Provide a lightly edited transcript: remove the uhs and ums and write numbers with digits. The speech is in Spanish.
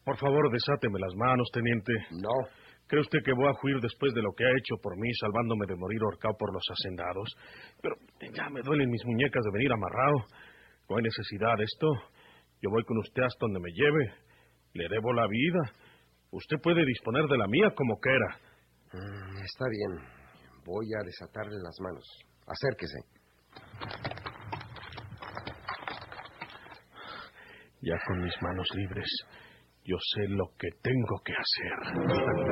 Por favor, desáteme las manos, teniente. No. ¿Cree usted que voy a huir después de lo que ha hecho por mí, salvándome de morir ahorcado por los hacendados? Pero ya me duelen mis muñecas de venir amarrado. No hay necesidad de esto. Yo voy con usted hasta donde me lleve. Le debo la vida. Usted puede disponer de la mía como quiera. Está bien. Voy a desatarle las manos. Acérquese. Ya con mis manos libres, yo sé lo que tengo que hacer.